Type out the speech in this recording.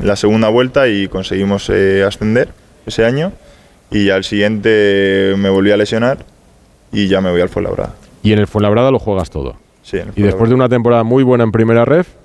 la segunda vuelta y conseguimos ascender ese año. Y al siguiente me volví a lesionar y ya me voy al Fuenlabrada. Y en el Fuenlabrada lo juegas todo. Sí, y después de una temporada muy buena en Primera Ref,